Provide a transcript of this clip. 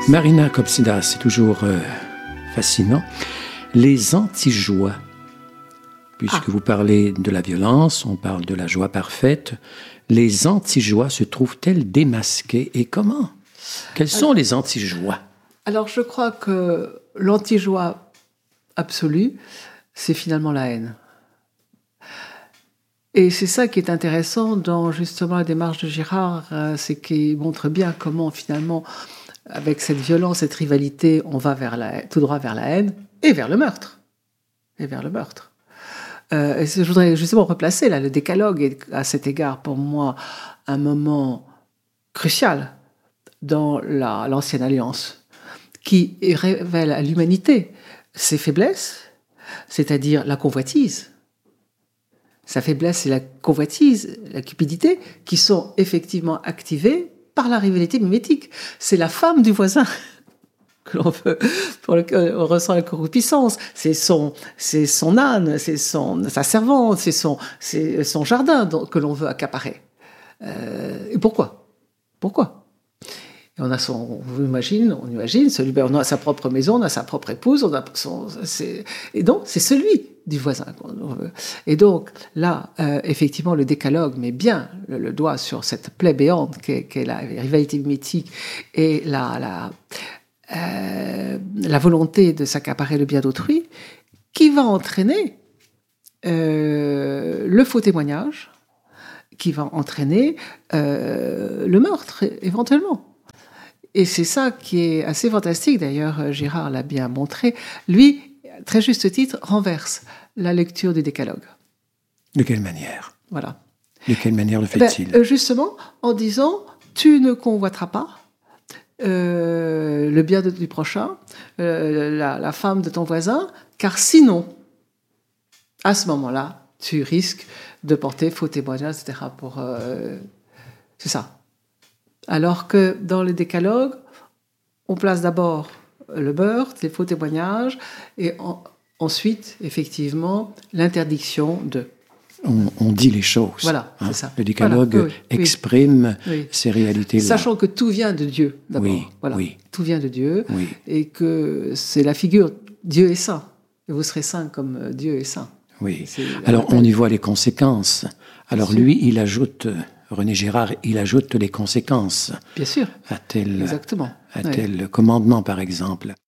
Marina Kopsida, c'est toujours fascinant. Les anti-joies, puisque vous parlez de la violence, on parle de la joie parfaite. Les anti-joies se trouvent-elles démasquées et comment? Quelles sont les anti-joies? Alors, je crois que l'anti-joie absolue, c'est finalement la haine. Et c'est ça qui est intéressant dans justement la démarche de Girard, c'est qu'il montre bien comment finalement, avec cette violence, cette rivalité, on va tout droit vers la haine et vers le meurtre. Et je voudrais justement replacer là, le décalogue est à cet égard pour moi un moment crucial dans l'ancienne alliance qui révèle à l'humanité ses faiblesses, c'est-à-dire la convoitise. Sa faiblesse, c'est la convoitise, la cupidité, qui sont effectivement activées par la rivalité mimétique. C'est la femme du voisin que l'on veut, pour lequel on ressent la concupiscence. C'est son âne, c'est sa servante, c'est son jardin que l'on veut accaparer. Et pourquoi? Et on imagine, on a sa propre maison, on a sa propre épouse, et donc c'est celui du voisin qu'on veut. Et donc là, effectivement, le décalogue met bien le doigt sur cette plaie béante qu'est la rivalité mimétique et la volonté de s'accaparer le bien d'autrui, qui va entraîner le faux témoignage, qui va entraîner le meurtre éventuellement. Et c'est ça qui est assez fantastique, d'ailleurs Girard l'a bien montré. Lui, très juste titre, renverse la lecture du décalogue. De quelle manière? Voilà. De quelle manière le fait-il? Justement, en disant, tu ne convoiteras pas le bien du prochain, la femme de ton voisin, car sinon, à ce moment-là, tu risques de porter faux témoignage, etc. C'est ça. Alors que dans le décalogue, on place d'abord le meurtre, les faux témoignages, et ensuite, effectivement, l'interdiction de... On dit les choses. Voilà, c'est ça. Le décalogue exprime ces réalités-là. Sachant que tout vient de Dieu, d'abord. Tout vient de Dieu, et que c'est la figure Dieu est saint, et vous serez saint comme Dieu est saint. Oui. Alors, on y voit les conséquences. Alors, lui, il ajoute... René Girard, il ajoute les conséquences. Bien sûr. À tel commandement, par exemple.